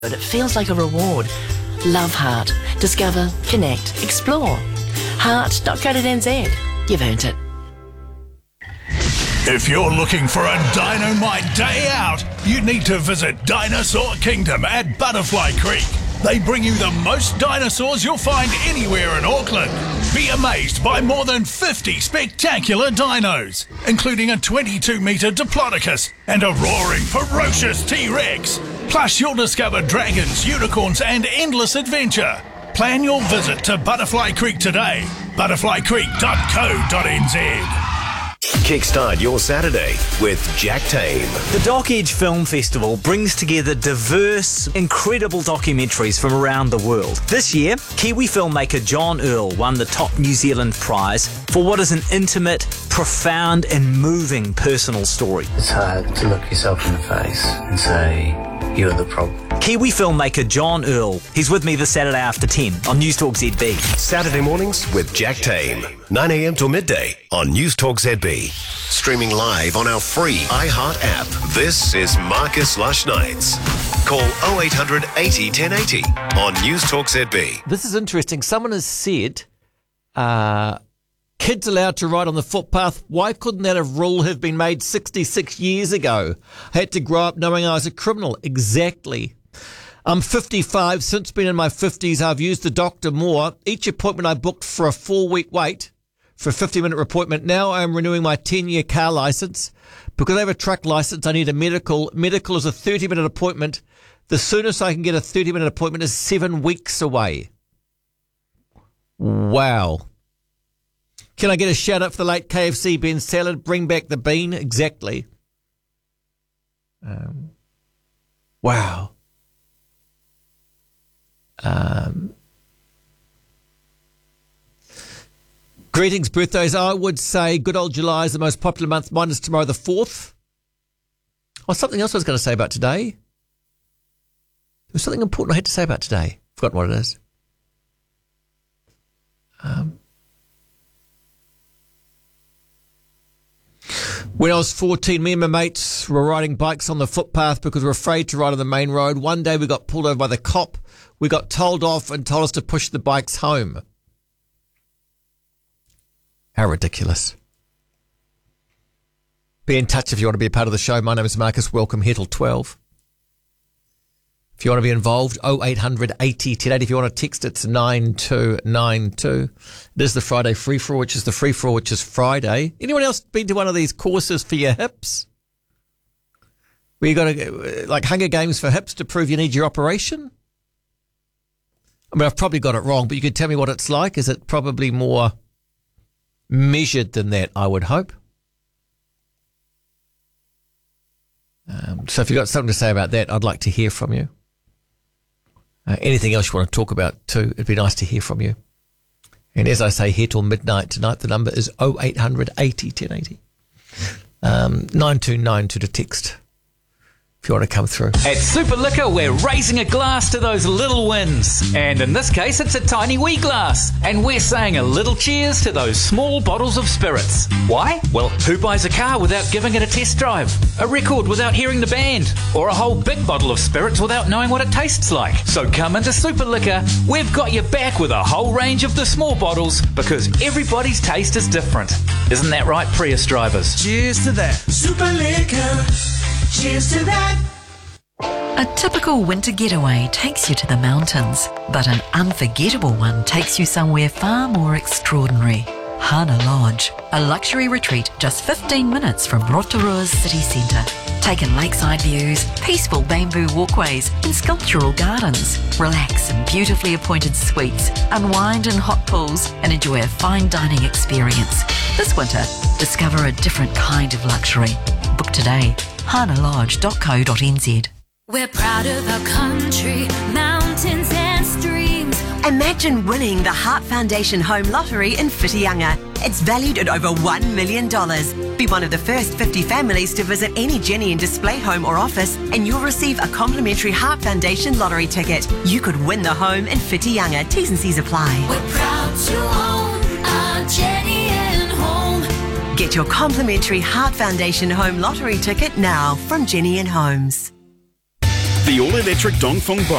But it feels like a reward. Love Heart. Discover, connect, explore. Heart.co.nz. You've earned it. If you're looking for a dynamite day out, you need to visit Dinosaur Kingdom at Butterfly Creek. They bring you the most dinosaurs you'll find anywhere in Auckland. Be amazed by more than 50 spectacular dinos, including a 22-metre Diplodocus and a roaring, ferocious T-Rex. Plus, you'll discover dragons, unicorns and endless adventure. Plan your visit to Butterfly Creek today. butterflycreek.co.nz. Kickstart your Saturday with Jack Tame. The Doc Edge Film Festival brings together diverse, incredible documentaries from around the world. This year, Kiwi filmmaker John Earl won the top New Zealand prize for what is an intimate, profound and moving personal story. It's hard to look yourself in the face and say, you're the problem. Kiwi filmmaker John Earl. He's with me this Saturday after 10 on News Talk ZB. Saturday mornings with Jack Tame. 9 a.m. till midday on News Talk ZB. Streaming live on our free iHeart app. This is Marcus Lush Nights. Call 0800 80 1080 on News Talk ZB. This is interesting. Someone has said, kids allowed to ride on the footpath. Why couldn't that rule have been made 66 years ago? I had to grow up knowing I was a criminal. Exactly. I'm 55. Since being in my 50s, I've used the doctor more. Each appointment I booked for a 4-week wait for a 50-minute appointment. Now I'm renewing my 10-year car license. Because I have a truck license, I need a medical. Medical is a 30-minute appointment. The soonest I can get a 30-minute appointment is 7 weeks away. Wow. Can I get a shout out for the late KFC Ben Salad? Bring back the bean. Exactly. Wow. Greetings, birthdays. I would say good old July is the most popular month. Mine is tomorrow the 4th. Oh, something else I was going to say about today. There was something important I had to say about today. Forgotten what it is. When I was 14, me and my mates were riding bikes on the footpath because we were afraid to ride on the main road. One day we got pulled over by the cop. We got told off and told us to push the bikes home. How ridiculous. Be in touch if you want to be a part of the show. My name is Marcus. Welcome here till 12. If you want to be involved, 0800 80 1080. If you want to text, it's 9292. It is the Friday free-for-all, which is the free-for-all, which is Friday. Anyone else been to one of these courses for your hips? Where you got to, like Hunger Games for hips to prove you need your operation? I mean, I've probably got it wrong, but you could tell me what it's like. Is it probably more measured than that, I would hope? So if you've got something to say about that, I'd like to hear from you. Anything else you want to talk about too, it'd be nice to hear from you. And as I say, here till midnight tonight, the number is 0800 80 1080. 9292 to text if you want to come through. At Super Liquor, we're raising a glass to those little wins. And in this case, it's a tiny wee glass. And we're saying a little cheers to those small bottles of spirits. Why? Well, who buys a car without giving it a test drive? A record without hearing the band? Or a whole big bottle of spirits without knowing what it tastes like? So come into Super Liquor. We've got your back with a whole range of the small bottles because everybody's taste is different. Isn't that right, Prius drivers? Cheers to that. Super Liquor. Cheers to that. A typical winter getaway takes you to the mountains, but an unforgettable one takes you somewhere far more extraordinary. Hana Lodge, a luxury retreat just 15 minutes from Rotorua's city centre. Take in lakeside views, peaceful bamboo walkways and sculptural gardens. Relax in beautifully appointed suites, unwind in hot pools and enjoy a fine dining experience. This winter, discover a different kind of luxury. Book today, hanalodge.co.nz. We're proud of our country, mountains and streams. Imagine winning the Heart Foundation Home Lottery in Whitianga. It's valued at over $1 million. Be one of the first 50 families to visit any Jenny and Display home or office and you'll receive a complimentary Heart Foundation lottery ticket. You could win the home in Whitianga. T's and C's apply. We're proud to own our Jenny and Home. Get your complimentary Heart Foundation Home Lottery ticket now from Jenny and Homes. the all-electric Dongfeng